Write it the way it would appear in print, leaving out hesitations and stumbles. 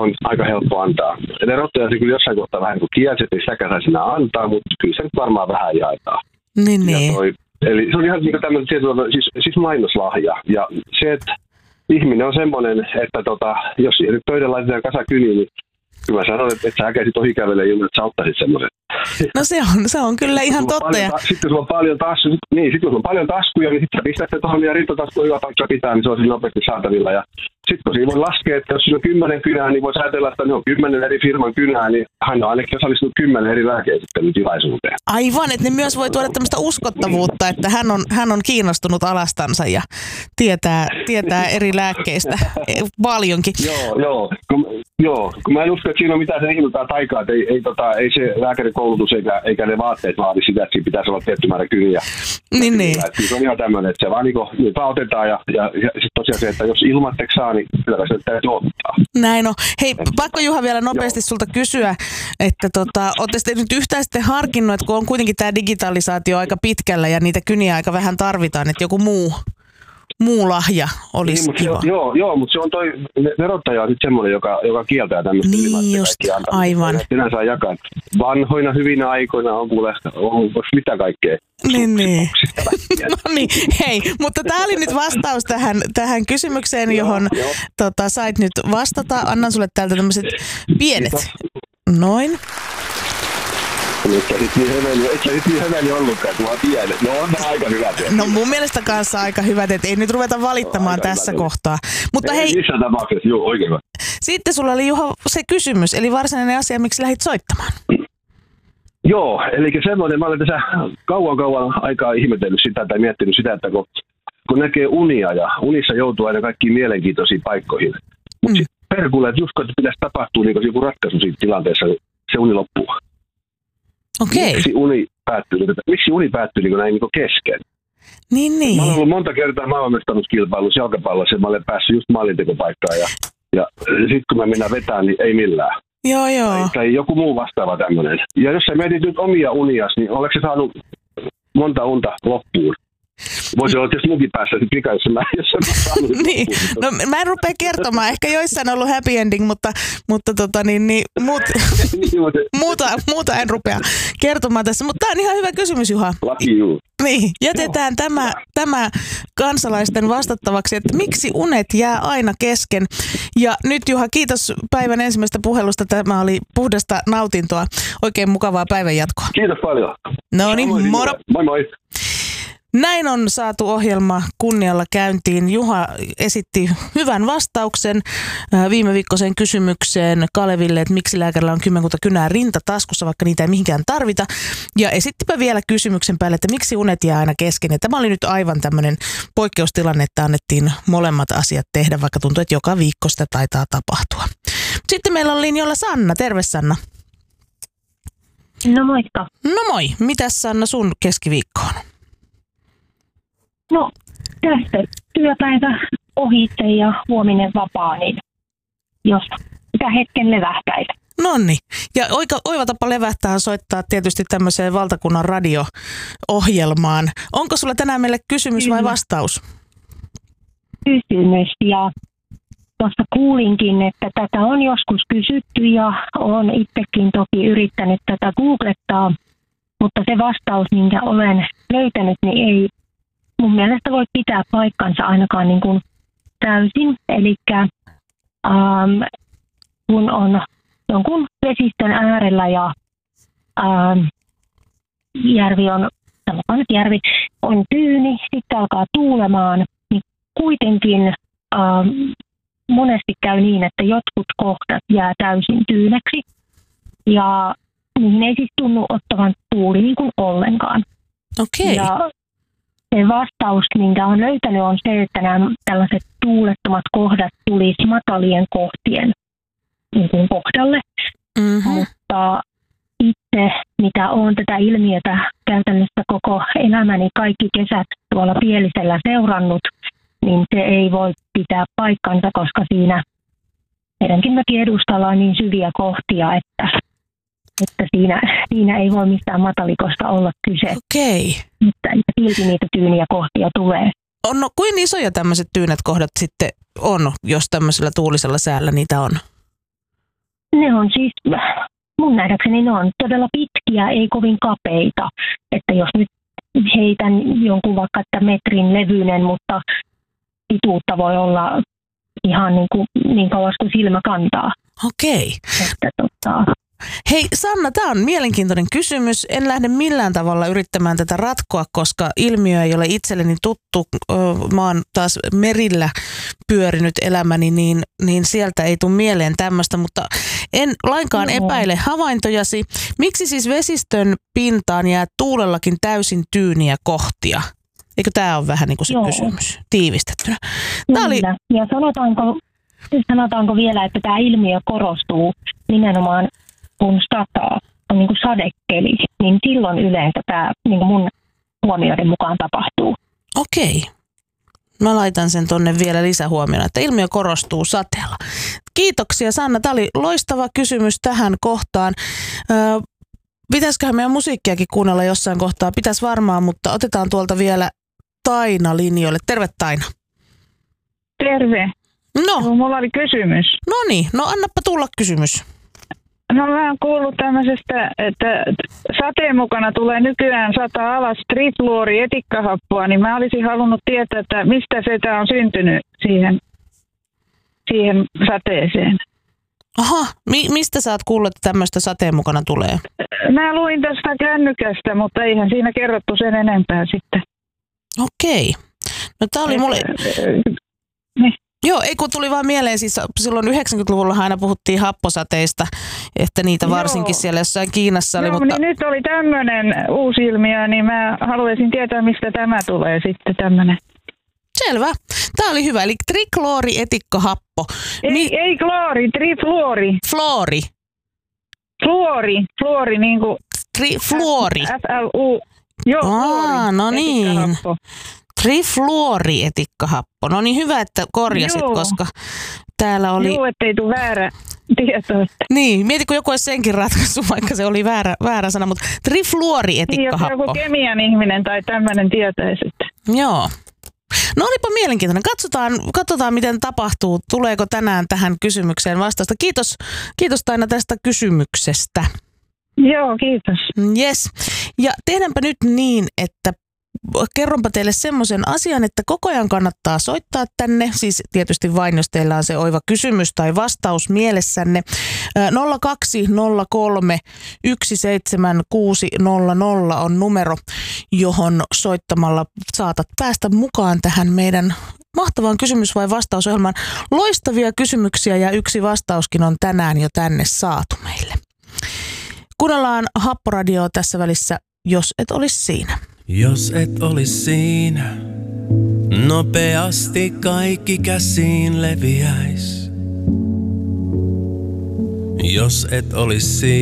on aika helppo antaa. Verottaja se kyllä jossain kohtaa vähän kuin kielsi, että ei sitäkään saisi enää antaa, mutta kyllä se nyt varmaan vähän jaetaan. Niin. Eli se on ihan niin kuin tämmöinen tietynlainen, siis mainoslahja. Ja se, että ihminen on semmoinen, että jos nyt pöydän laitetaan kasa kyniin, niin kyllä mä sanon, että sä äkäisit ohi kävelee ilman, että sä ottaisit semmoisen. No se on kyllä ihan totta. Sitten kun sulla on paljon taskuja, niin sitten sä pistät se tuohon ja rintataskuun hyvä paikka pitää, niin se on siinä nopeasti saatavilla. Ja sitten kun siinä voi laskea, että jos siinä on 10 kynää, niin voi ajatella, että ne on 10 eri firman kynää, niin hän on ainakin osallistunut 10 eri lääkeesittelytilaisuuteen. Aivan, että ne myös voi tuoda tämmöistä uskottavuutta, että hän on kiinnostunut alastansa ja tietää eri lääkkeistä paljonkin. Joo, kun mä en usko, että siinä on mitään sen ihmeltää taikaa, että ei se lääkärikoulutus eikä ne vaatteet vaadi sitä, että siinä pitäisi olla tietty määrä kyniä. Niin. Se on ihan tämmöinen, että se vaan niin otetaan ja sitten tosiaan se, että jos ilmatteeksi saa, niin kyllä se täytyy ottaa. Näin on. Hei, pakko Juha vielä nopeasti sulta kysyä, että ootte nyt yhtään sitten harkinnut, että kun on kuitenkin tämä digitalisaatio aika pitkällä ja niitä kyniä aika vähän tarvitaan, että joku muu lahja olisi kiva. Joo, mutta se on toi verottaja on sitten semmoinen, joka kieltää tämmöistä. Niin just, aivan. Sinä saa jakaa. Vanhoina, hyvinä aikoina on kuule, onko mitä kaikkea. Niin. No niin, hei, mutta tämä oli nyt vastaus tähän kysymykseen, johon sait nyt vastata. Annan sulle täältä tämmöiset pienet. Noin. Etkä sit niin heveli ollutkaan, kun mä tiedän. No on aika hyvät. No mun mielestä kanssa aika hyvät, että ei nyt ruveta valittamaan tässä kohtaa. Mutta hei, missään tapauksessa, joo, oikein hyvä. Sitten sulla oli Juha se kysymys, eli varsinainen asia, miksi lähdit soittamaan? Joo, eli semmoinen, mä olen tässä kauan aikaa ihmetellyt sitä tai miettinyt sitä, että kun näkee unia ja unissa joutuu aina kaikkiin mielenkiintoisiin paikkoihin. Mutta sitten perkulle, että just kun pitäisi tapahtua niin joku ratkaisu siitä tilanteessa, niin se uni loppuu. Okei. Miksi uni päättyy niin näin niin kesken? Niin. Mä olen ollut monta kertaa maailmanmestaruuskilpailussa jalkapallossa ja mä olen päässyt just maalintekopaikkaan ja sitten kun mä mennään vetään, niin ei millään. Joo. Tai joku muu vastaava tämmöinen. Ja jos sä mietit nyt omia unias, niin oletko sä saanut monta unta loppuun? Voisi olla tietysti munkin päässä sitten pikaisesti, jos sä saanut niin. No mä en rupea kertomaan. Ehkä joissain on ollut happy ending, mutta muuta en rupea kertomaan tässä. Mutta tämä on ihan hyvä kysymys, Juha. Lucky you. Niin, jätetään tämä kansalaisten vastattavaksi, että miksi unet jää aina kesken. Ja nyt Juha, kiitos päivän ensimmäisestä puhelusta. Tämä oli puhdasta nautintoa. Oikein mukavaa päivän jatkoa. Kiitos paljon. No niin, moro. Moi. Näin on saatu ohjelma kunnialla käyntiin. Juha esitti hyvän vastauksen viime viikkoiseen kysymykseen Kaleville, että miksi lääkärillä on kymmenkunta kynää rintataskussa, vaikka niitä ei mihinkään tarvita. Ja esittipä vielä kysymyksen päälle, että miksi unet jää aina kesken. Ja tämä oli nyt aivan tämmöinen poikkeustilanne, että annettiin molemmat asiat tehdä, vaikka tuntuu, että joka viikko sitä taitaa tapahtua. Sitten meillä on linjoilla Sanna. Terve Sanna. No moikka. No moi. Mitäs Sanna sun keskiviikko on? No, tästä työpäivä ohitse ja huominen vapaa, niin jos sitä hetken levähtäisi. Nonni. Ja oiva tapa levähtää soittaa tietysti tämmöiseen valtakunnan radio-ohjelmaan. Onko sulla tänään meille kysymys vai vastaus? Kysymys, ja tuossa kuulinkin, että tätä on joskus kysytty ja olen itsekin toki yrittänyt tätä googlettaa, mutta se vastaus, minkä olen löytänyt, niin ei mun mielestä voi pitää paikkansa ainakaan niin kuin täysin. Eli kun on jonkun vesistön äärellä ja järvi on tyyni, sitten alkaa tuulemaan, niin kuitenkin monesti käy niin, että jotkut kohdat jää täysin tyyneksi ja niihin ei siis tunnu ottavan tuuli niin kuin ollenkaan. Okei. Ja se vastaus, minkä olen löytänyt, on se, että nämä tällaiset tuulettomat kohdat tulisi matalien kohtien niin kuin kohdalle. Mm-hmm. Mutta itse, mitä olen tätä ilmiötä käytännössä koko elämäni kaikki kesät tuolla Pielisellä seurannut, niin se ei voi pitää paikkansa, koska meidänkin mökin edustalla on niin syviä kohtia, että siinä ei voi mistään matalikosta olla kyse. Okei. Mutta silti niitä tyyniä kohtia tulee. No, kuin isoja tämmöiset tyynet kohdat sitten on, jos tämmöisellä tuulisella säällä niitä on? ne on siis, mun nähdäkseni ne on todella pitkiä, ei kovin kapeita. Että jos nyt heitän jonkun vaikka että metrin levyinen, mutta pituutta voi olla ihan niin kauas kuin silmä kantaa. Okei. Hei Sanna, tämä on mielenkiintoinen kysymys. En lähde millään tavalla yrittämään tätä ratkoa, koska ilmiö ei ole itselleni tuttu. Mä oon taas merillä pyörinyt elämäni, niin sieltä ei tule mieleen tämmöistä, mutta en lainkaan epäile havaintojasi. Miksi siis vesistön pintaan jää tuulellakin täysin tyyniä kohtia? Eikö tämä ole vähän niin kuin se kysymys tiivistettynä? Ja sanotaanko vielä, että tämä ilmiö korostuu nimenomaan kun sataa, on niin kuin sadekeli, niin silloin yleensä tämä niin kuin mun huomioiden mukaan tapahtuu. Okei. Mä laitan sen tonne vielä lisähuomiona, että ilmiö korostuu sateella. Kiitoksia Sanna, tämä oli loistava kysymys tähän kohtaan. Pitäisiköhän meidän musiikkiakin kuunnella jossain kohtaa? Pitäisi varmaan, mutta otetaan tuolta vielä Taina linjoille. Terve Taina. Terve. No. Mulla oli kysymys. Noniin, no annappa tulla kysymys. No mä oon kuullut tämmöisestä, että sateen mukana tulee nykyään 100 alas trifluorietikahappoa, niin mä olisin halunnut tietää, että mistä se on syntynyt siihen sateeseen. Aha, mistä sä oot kuullut, että tämmöistä sateen mukana tulee? Mä luin tästä kännykästä, mutta eihän siinä kerrottu sen enempää sitten. Okei. No tää oli mulle... Joo, ei kun tuli vaan mieleen, siis silloin 90-luvulla aina puhuttiin happosateista, että niitä varsinkin siellä jossain Kiinassa oli. Mutta... niin nyt oli tämmöinen uusi ilmiö, niin mä haluaisin tietää, mistä tämä tulee sitten tämmöinen. Selvä. Tämä oli hyvä, eli trikloorietikkohappo. Ei kloori, trifluori. Fluori. Fluori niin kuin... Fluori. F-L-U. Joo, fluori. No niin. Trifluorietikkohappo. No niin, hyvä, että korjasit, koska täällä oli... Joo, ettei tule väärä tieto. Niin, mieti, kun joku olisi senkin ratkaissut, vaikka se oli väärä sana, mutta trifluorietikkohappo. Niin, jos joku kemian ihminen tai tämmöinen tietäisi. Joo. No olipa mielenkiintoinen. Katsotaan, miten tapahtuu. Tuleeko tänään tähän kysymykseen vastausta. Kiitos Taina tästä kysymyksestä. Joo, kiitos. Yes. Ja tehdäänpä nyt niin, että kerronpa teille semmoisen asian, että koko ajan kannattaa soittaa tänne, siis tietysti vain, jos teillä on se oiva kysymys tai vastaus mielessänne. 0203 17600 on numero, johon soittamalla saatat päästä mukaan tähän meidän mahtavaan kysymys- vai vastausohjelmaan. Loistavia kysymyksiä ja yksi vastauskin on tänään jo tänne saatu meille. Kuunnellaan Happoradioa tässä välissä, jos et olisi siinä. Jos et olis siinä, nopeasti kaikki käsiin leviäis. Jos et olis siinä.